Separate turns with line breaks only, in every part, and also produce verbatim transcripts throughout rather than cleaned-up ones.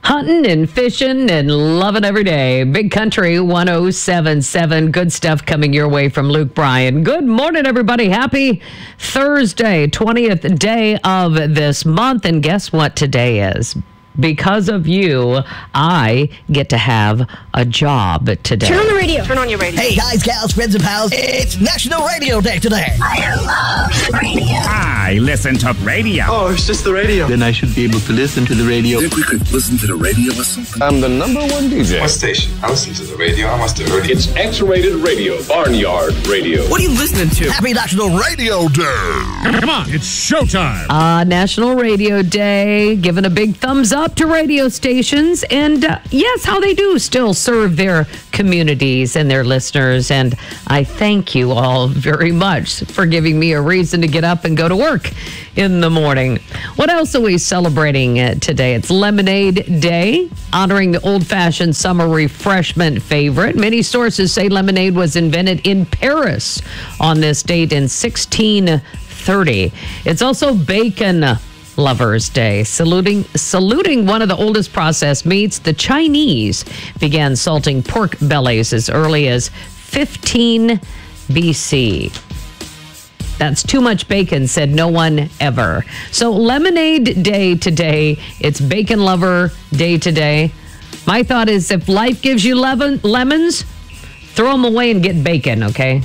Hunting and fishing and loving every day. Big Country one oh seven point seven. Good stuff coming your way from Luke Bryan. Good morning, everybody. Happy Thursday, twentieth day of this month. And guess what today is? Because of you, I get to have a job today.
Turn on the radio.
Turn on your radio.
Hey, guys, gals, friends, and pals. It's National Radio Day today.
I love radio.
I listen to radio.
Oh, it's just the radio.
Then I should be able to listen to the radio.
Think we could listen to the radio or something?
I'm the number one D J.
What station? I listen to the radio. I must have heard it.
It's X-rated radio. Barnyard radio.
What are you listening to? Happy National Radio Day.
Come on, it's showtime.
Uh, National Radio Day, giving a big thumbs up to radio stations, and uh, yes, how they do still serve their communities and their listeners, and I thank you all very much for giving me a reason to get up and go to work in the morning. What else are we celebrating uh, today? It's Lemonade Day, honoring the old-fashioned summer refreshment favorite. Many sources say lemonade was invented in Paris on this date in sixteen thirty. It's also Bacon Lovers Day, saluting saluting one of the oldest processed meats. The Chinese began salting pork bellies as early as fifteen B C. That's too much bacon, said no one ever. So Lemonade Day today. It's Bacon Lover Day today. My thought is, if life gives you lemon, lemons, throw them away and get bacon, okay?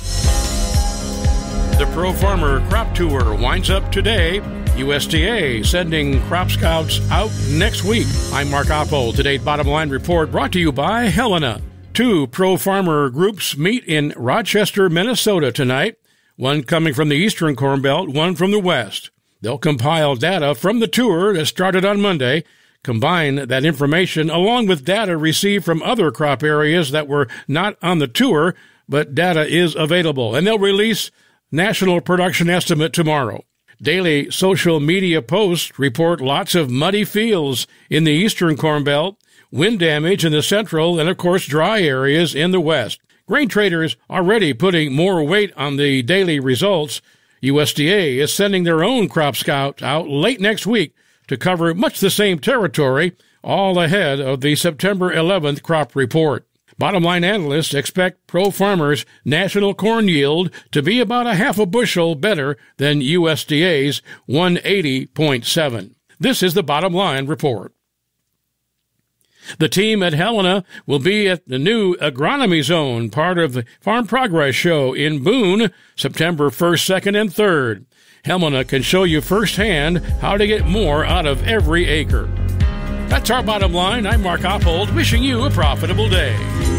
The Pro Farmer Crop Tour winds up today. U S D A sending crop scouts out next week. I'm Mark Oppold. Today's Bottom Line Report brought to you by Helena. Two pro farmer groups meet in Rochester, Minnesota tonight. One coming from the Eastern Corn Belt, one from the West. They'll compile data from the tour that started on Monday, combine that information along with data received from other crop areas that were not on the tour, but data is available. And they'll release national production estimate tomorrow. Daily social media posts report lots of muddy fields in the Eastern Corn Belt, wind damage in the central, and of course dry areas in the west. Grain traders already putting more weight on the daily results. U S D A is sending their own crop scout out late next week to cover much the same territory, all ahead of the September eleventh crop report. Bottom line analysts expect pro farmers' national corn yield to be about a half a bushel better than U S D A's one eighty point seven. This is the Bottom Line Report. The team at Helena will be at the new Agronomy Zone, part of the Farm Progress Show in Boone, September first, second, and third. Helena can show you firsthand how to get more out of every acre. That's our bottom line. I'm Mark Oppold, wishing you a profitable day.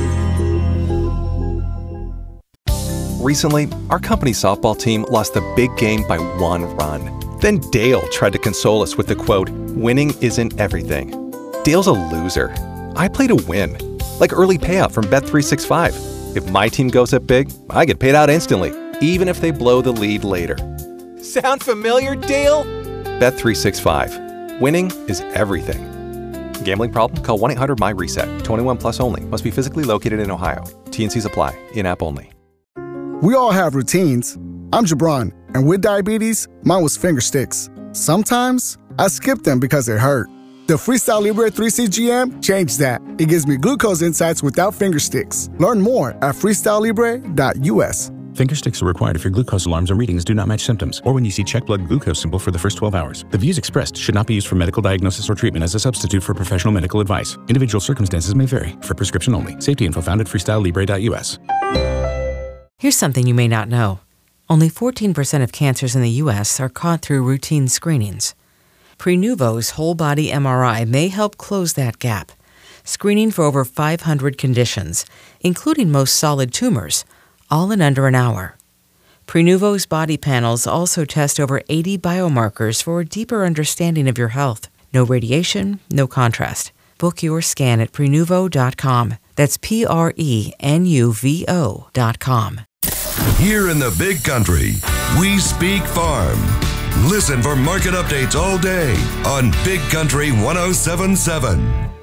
Recently, our company softball team lost the big game by one run. Then Dale tried to console us with the quote, "Winning isn't everything." Dale's a loser. I play to win, like early payout from Bet three sixty-five. If my team goes up big, I get paid out instantly, even if they blow the lead later. Sound familiar, Dale? Bet three sixty-five. Winning is everything. Gambling problem? Call one eight hundred M Y reset. twenty-one plus only. Must be physically located in Ohio. T and Cs apply. In-app only.
We all have routines. I'm Jabron, and with diabetes, mine was finger sticks. Sometimes I skip them because it hurt. The Freestyle Libre three C G M changed that. It gives me glucose insights without finger sticks. Learn more at freestyle libre dot U S.
Finger sticks are required if your glucose alarms or readings do not match symptoms, or when you see check blood glucose symbol for the first twelve hours. The views expressed should not be used for medical diagnosis or treatment as a substitute for professional medical advice. Individual circumstances may vary. For prescription only. Safety info found at freestyle libre dot U S.
Here's something you may not know. Only fourteen percent of cancers in the U S are caught through routine screenings. Prenuvo's whole-body M R I may help close that gap, screening for over five hundred conditions, including most solid tumors, all in under an hour. Prenuvo's body panels also test over eighty biomarkers for a deeper understanding of your health. No radiation, no contrast. Book your scan at prenuvo dot com. That's P R E N U V O dot com.
Here in the Big Country, we speak farm. Listen for market updates all day on Big Country one oh seven point seven.